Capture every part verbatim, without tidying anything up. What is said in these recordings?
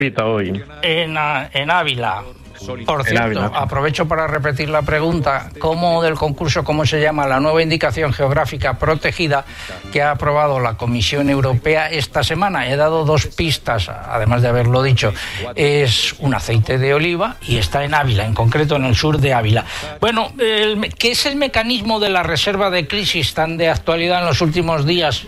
hoy? En, en Ávila. Por cierto, Ávila. Aprovecho para repetir la pregunta, ¿cómo del concurso, cómo se llama la nueva indicación geográfica protegida que ha aprobado la Comisión Europea esta semana? He dado dos pistas, además de haberlo dicho. Es un aceite de oliva y está en Ávila, en concreto en el sur de Ávila. Bueno, el, ¿qué es el mecanismo de la reserva de crisis tan de actualidad en los últimos días?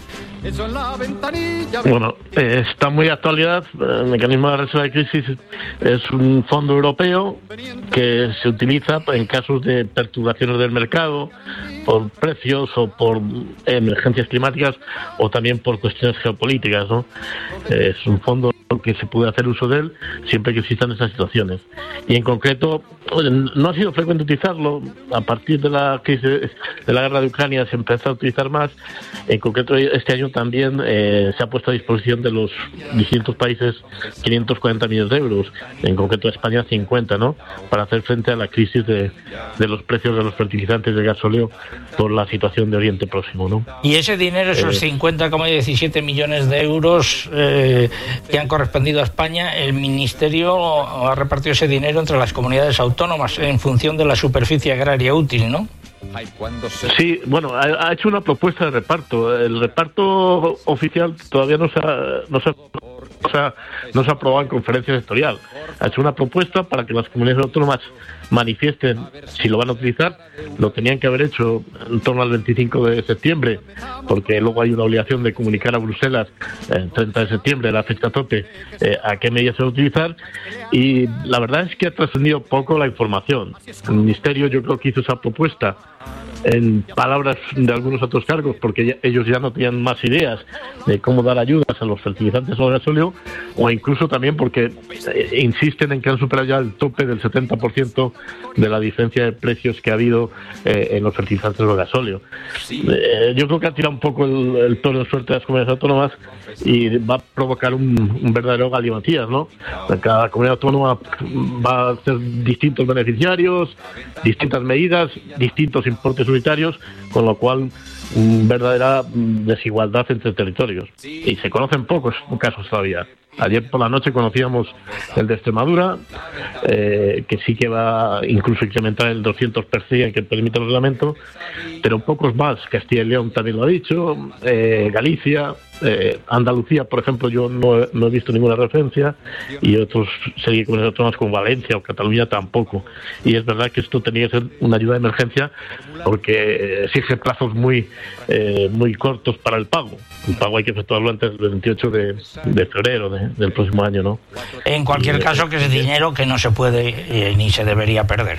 Bueno, eh, está muy de actualidad. El mecanismo de reserva de crisis es un fondo europeo que se utiliza en casos de perturbaciones del mercado, por precios o por emergencias climáticas o también por cuestiones geopolíticas, ¿no? Eh, es un fondo que se puede hacer uso de él siempre que existan esas situaciones. Y en concreto, no ha sido frecuente utilizarlo. A partir de la crisis de la guerra de Ucrania se empezó a utilizar más. En concreto, este año también eh, se ha puesto a disposición de los distintos países quinientos cuarenta millones de euros, en concreto España cincuenta, ¿no? Para hacer frente a la crisis de, de los precios de los fertilizantes de gasóleo por la situación de Oriente Próximo, ¿no? Y ese dinero, esos eh, cincuenta coma diecisiete millones de euros eh, que han correspondido a España, el Ministerio ha repartido ese dinero entre las comunidades autónomas en función de la superficie agraria útil, ¿no? Sí, bueno, ha, ha hecho una propuesta de reparto. El reparto oficial todavía no se ha, no se ha, no se ha, no se ha aprobado en conferencia sectorial. Ha hecho una propuesta para que las comunidades autónomas manifiesten si lo van a utilizar. Lo tenían que haber hecho en torno al veinticinco de septiembre, porque luego hay una obligación de comunicar a Bruselas el treinta de septiembre, la fecha tope, eh, a qué medidas se va a utilizar. Y la verdad es que ha trascendido poco la información. El Ministerio, yo creo que hizo esa propuesta en palabras de algunos otros cargos, porque ya, ellos ya no tenían más ideas de cómo dar ayudas a los fertilizantes o al gasóleo, o incluso también porque eh, insisten en que han superado ya el tope del setenta por ciento de la diferencia de precios que ha habido eh, en los fertilizantes o el gasóleo. Eh, yo creo que ha tirado un poco el, el toro de suerte de las comunidades autónomas y va a provocar un, un verdadero galimatías, ¿no? Cada comunidad autónoma va a ser distintos beneficiarios, distintas medidas, distintos importes unitarios, con lo cual verdadera desigualdad entre territorios. Y se conocen pocos casos todavía. Ayer por la noche conocíamos el de Extremadura, eh, que sí que va incluso a incrementar el doscientos por ciento que permite el reglamento, pero pocos más. Castilla y León también lo ha dicho, eh, Galicia, eh, Andalucía, por ejemplo, yo no, no he visto ninguna referencia, y otros series comunidades autónomas como Valencia o Cataluña tampoco. Y es verdad que esto tenía que ser una ayuda de emergencia porque exige plazos muy, eh, muy cortos para el pago. El pago hay que efectuarlo antes del veintiocho de, de febrero de, del próximo año, ¿no? En cualquier y, caso, que es dinero que no se puede eh, ni se debería perder.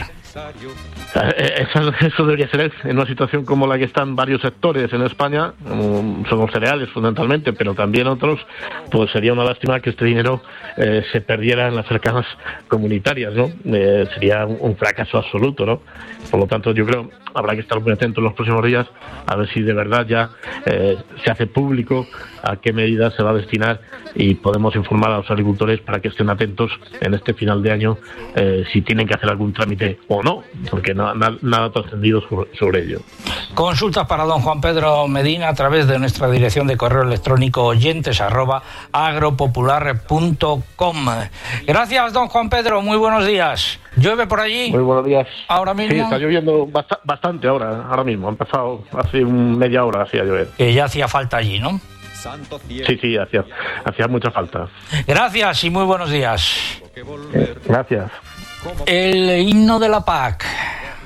Eso, eso debería ser en una situación como la que están varios sectores en España, como son los cereales fundamentalmente, pero también otros. Pues sería una lástima que este dinero eh, se perdiera en las cercanas comunitarias, ¿no? Eh, sería un, un fracaso absoluto, ¿no? Por lo tanto, yo creo habrá que estar muy atentos en los próximos días a ver si de verdad ya eh, se hace público a qué medidas se va a destinar y podemos informar a los agricultores para que estén atentos en este final de año eh, si tienen que hacer algún trámite o no, porque no, na, nada ha trascendido sobre, sobre ello. Consultas para don Juan Pedro Medina a través de nuestra dirección de correo electrónico oyentes arroba agropopular punto com. Gracias, don Juan Pedro, muy buenos días. ¿Llueve por allí? Muy buenos días. ¿Ahora mismo? Sí, está lloviendo bast- bastante ahora, ahora mismo. Ha empezado hace un media hora así a llover. Que ya hacía falta allí, ¿no? Sí, sí, hacía, hacía mucha falta. Gracias y muy buenos días. Eh, gracias. El himno de la P A C.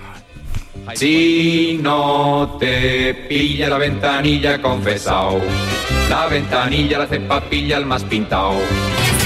Si no te pilla la ventanilla, confesao. La ventanilla la hace papilla el más pintao.